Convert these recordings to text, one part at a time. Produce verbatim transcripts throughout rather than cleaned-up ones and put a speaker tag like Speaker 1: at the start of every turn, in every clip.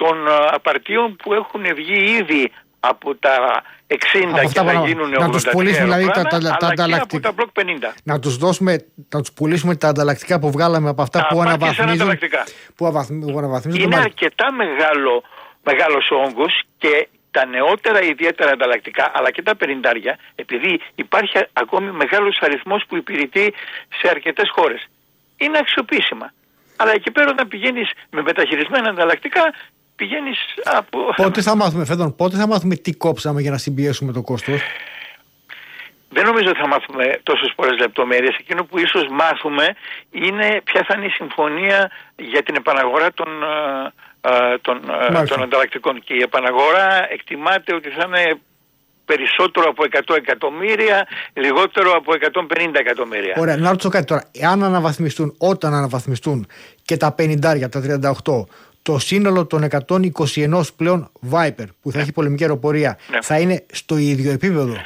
Speaker 1: των απαρτίων που έχουν βγει ήδη από τα εξήντα
Speaker 2: από
Speaker 1: και θα
Speaker 2: να,
Speaker 1: γίνουν
Speaker 2: να τους πουλήσουμε δηλαδή τα, τα, τα, τα ανταλλακτικά.
Speaker 1: Από τα Block πενήντα.
Speaker 2: Να τους δώσουμε, να τους πουλήσουμε τα ανταλλακτικά που βγάλαμε από αυτά τα που αναβαθμίζουν. Που αναβαθμίζουν.
Speaker 1: Είναι αρκετά μεγάλο, μεγάλος όγκος και τα νεότερα ιδιαίτερα ανταλλακτικά, αλλά και τα πενηντάρια, επειδή υπάρχει ακόμη μεγάλος αριθμός που υπηρετεί σε αρκετές χώρες, είναι αξιοποιήσιμα. Αλλά εκεί πέρα όταν πηγαίνεις με μεταχειρισμένα ανταλλακτικά, πηγαίνεις από...
Speaker 2: Πότε θα μάθουμε, Φέδων, πότε θα μάθουμε τι κόψαμε για να συμπιέσουμε το κόστος?
Speaker 1: Δεν νομίζω ότι θα μάθουμε τόσες πολλές λεπτομέρειες. Εκείνο που ίσως μάθουμε είναι ποια θα είναι η συμφωνία για την επαναγορά των, των, των ανταλλακτικών. Και η επαναγορά εκτιμάται ότι θα είναι περισσότερο από εκατό εκατομμύρια, λιγότερο από εκατόν πενήντα εκατομμύρια.
Speaker 2: Ωραία, να ρωτήσω κάτι τώρα. Αν αναβαθμιστούν, όταν αναβαθμιστούν και τα πενηντάρια, τα τριάντα οκτώ, το σύνολο των εκατόν είκοσι ένα πλέον Viper που θα ναι. έχει πολεμική αεροπορία, ναι. θα είναι στο ίδιο επίπεδο?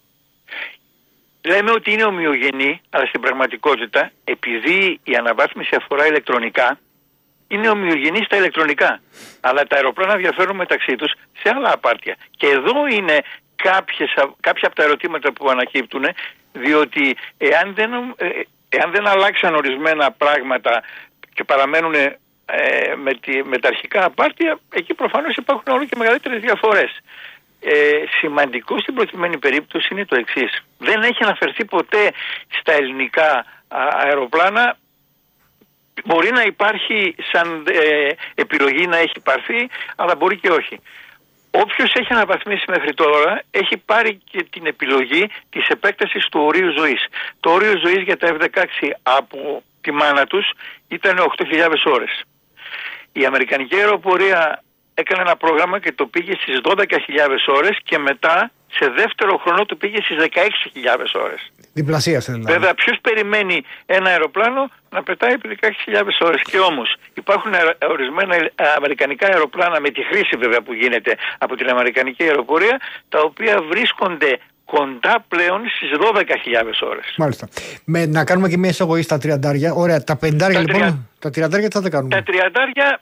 Speaker 1: Λέμε ότι είναι ομοιογενή, αλλά στην πραγματικότητα, επειδή η αναβάθμιση αφορά ηλεκτρονικά, είναι ομοιογενή στα ηλεκτρονικά. Αλλά τα αεροπλάνα διαφέρουν μεταξύ τους σε άλλα απάρτια. Και εδώ είναι κάποιες, κάποια από τα ερωτήματα που ανακύπτουν, διότι εάν δεν, εάν δεν αλλάξαν ορισμένα πράγματα και παραμένουν ε, με, τη, με τα αρχικά απάρτια, εκεί προφανώς υπάρχουν όλο και μεγαλύτερες διαφορές. Ε, σημαντικό στην προκειμένη περίπτωση είναι το εξής. Δεν έχει αναφερθεί ποτέ στα ελληνικά αεροπλάνα. Μπορεί να υπάρχει σαν ε, επιλογή να έχει πάρθει, αλλά μπορεί και όχι. Όποιος έχει αναβαθμίσει μέχρι τώρα έχει πάρει και την επιλογή της επέκτασης του ορίου ζωής. Το όριο ζωής για τα εφ δεκαέξι από τη μάνα τους ήταν οκτώ χιλιάδες ώρες. Η Αμερικανική αεροπορία έκανε ένα πρόγραμμα και το πήγε στις δώδεκα χιλιάδες ώρες και μετά σε δεύτερο χρόνο το πήγε στις δεκαέξι χιλιάδες ώρες.
Speaker 2: Διπλασίασε δηλαδή.
Speaker 1: Βέβαια, ποιος περιμένει ένα αεροπλάνο να πετάει επί δεκαέξι χιλιάδες ώρες? Και όμως υπάρχουν ορισμένα αμερικανικά αεροπλάνα, με τη χρήση βέβαια που γίνεται από την Αμερικανική αεροπορία, τα οποία βρίσκονται κοντά πλέον στις δώδεκα χιλιάδες ώρες.
Speaker 2: Μάλιστα. Με, να κάνουμε και μια εισαγωγή στα τριαντάρια. Ωραία, τα πεντάρια λοιπόν. τρία... Τα τριαντάρια τι θα τα κάνουμε?
Speaker 1: Τα τριαντάρια.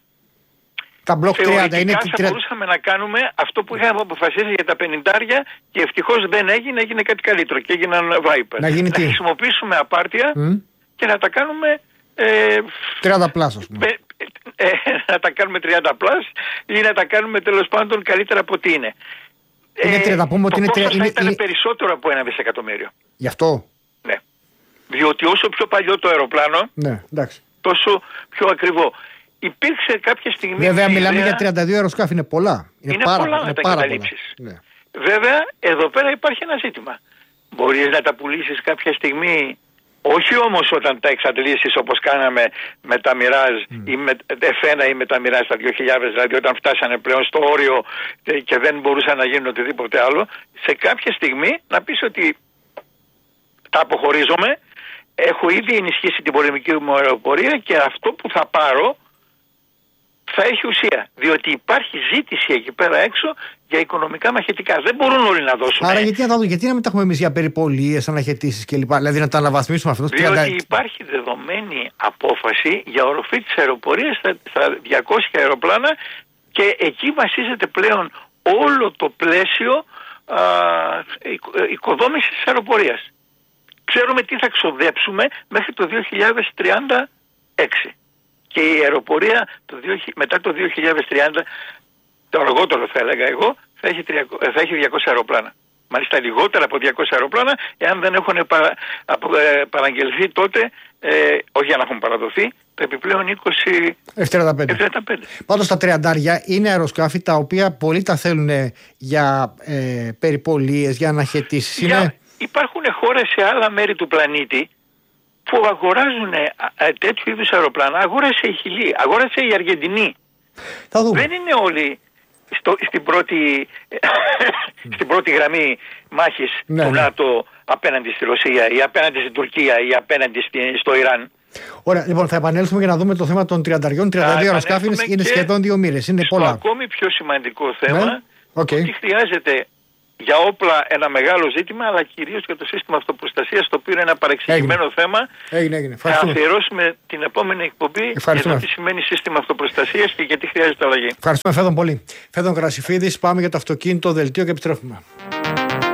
Speaker 2: Τα μπλοκ τριάντα είναι.
Speaker 1: Θα τριάντα... μπορούσαμε να κάνουμε αυτό που είχαμε αποφασίσει για τα πενηντάρια και ευτυχώς δεν έγινε, έγινε κάτι καλύτερο και έγιναν Viper.
Speaker 2: Να, γίνει
Speaker 1: να χρησιμοποιήσουμε απάρτια mm. και να τα κάνουμε ε,
Speaker 2: τριάντα πλάς, ας πούμε.
Speaker 1: Ε, ε, να τα κάνουμε τριάντα πλάς ή να τα κάνουμε τέλος πάντων καλύτερα από ό,τι είναι.
Speaker 2: Είναι ε, το πούμε ότι είναι
Speaker 1: κόστος θα ήταν
Speaker 2: είναι...
Speaker 1: περισσότερο από ένα δισεκατομμύριο.
Speaker 2: Γι' αυτό.
Speaker 1: Ναι. Διότι όσο πιο παλιό το αεροπλάνο,
Speaker 2: ναι, εντάξει,
Speaker 1: τόσο πιο ακριβό. Υπήρξε κάποια στιγμή.
Speaker 2: Βέβαια, μιλάμε ιδέα... για τριάντα δύο αεροσκάφη, είναι πολλά.
Speaker 1: Είναι, είναι πάρα πολλά μετακαταλήψεις. Ναι. Βέβαια, εδώ πέρα υπάρχει ένα ζήτημα. Μπορείς να τα πουλήσεις κάποια στιγμή, όχι όμως όταν τα εξαντλήσεις όπως κάναμε με τα Mirage mm. ή με εφ ένα ή με τα Mirage τα δύο χιλιάδες, δηλαδή όταν φτάσανε πλέον στο όριο και δεν μπορούσαν να γίνουν οτιδήποτε άλλο, σε κάποια στιγμή να πεις ότι τα αποχωρίζομαι, έχω ήδη ενισχύσει την πολεμική μου αεροπορία και αυτό που θα πάρω θα έχει ουσία. Διότι υπάρχει ζήτηση εκεί πέρα έξω για οικονομικά μαχητικά. Δεν μπορούν όλοι να δώσουν.
Speaker 2: Άρα γιατί να, δω, γιατί να μην τα έχουμε εμείς για περιπολίες, αναχαιτήσεις κλπ. Δηλαδή να τα αναβαθμίσουμε αυτό.
Speaker 1: Διότι τριάντα... υπάρχει δεδομένη απόφαση για οροφή της αεροπορίας στα, στα διακόσια αεροπλάνα και εκεί βασίζεται πλέον όλο το πλαίσιο α, οικοδόμησης της αεροπορίας. Ξέρουμε τι θα ξοδέψουμε μέχρι το δύο χιλιάδες τριάντα έξι. Και η αεροπορία το, μετά το δύο χιλιάδες τριάντα, το αργότερο θα έλεγα εγώ, θα έχει, τριακόσια, θα έχει διακόσια αεροπλάνα. Μάλιστα λιγότερα από διακόσια αεροπλάνα, εάν δεν έχουν παρα, απο, ε, παραγγελθεί τότε, ε, όχι για να έχουν παραδοθεί, τα επιπλέον είκοσι
Speaker 2: εφ τριάντα πέντε. Πάντως τα τριαντάρια είναι αεροσκάφη τα οποία πολλοί τα θέλουν για ε, περιπολίες, για αναχαιτήσεις. Είναι...
Speaker 1: Υπάρχουν χώρες σε άλλα μέρη του πλανήτη που αγοράζουν τέτοιου είδους αεροπλάνα. Αγόρασε η Χιλή, αγόρασε η Αργεντινή.
Speaker 2: Θα δούμε.
Speaker 1: Δεν είναι όλοι στο, στην, πρώτη, στην πρώτη γραμμή μάχης ναι, του ΝΑΤΟ ναι. απέναντι στη Ρωσία ή απέναντι στην Τουρκία ή απέναντι στη, στο Ιράν.
Speaker 2: Ωραία, λοιπόν, θα επανέλθουμε για να δούμε το θέμα των τριανταριών. τριάντα δύο αεροσκάφη είναι σχεδόν δύο μοίρες. Είναι πολλά.
Speaker 1: Το ακόμη πιο σημαντικό θέμα,
Speaker 2: ναι. okay.
Speaker 1: ότι χρειάζεται για όπλα ένα μεγάλο ζήτημα, αλλά κυρίως για το σύστημα αυτοπροστασίας, το οποίο είναι ένα παρεξηγημένο
Speaker 2: έγινε.
Speaker 1: θέμα.
Speaker 2: Έγινε, έγινε.
Speaker 1: Θα αφιερώσουμε την επόμενη εκπομπή για το τι σημαίνει σύστημα αυτοπροστασίας και γιατί χρειάζεται αλλαγή.
Speaker 2: Ευχαριστούμε, Φέδων, πολύ. Φέδων Κρασιφίδης, πάμε για το αυτοκίνητο δελτίο και επιστρέφουμε.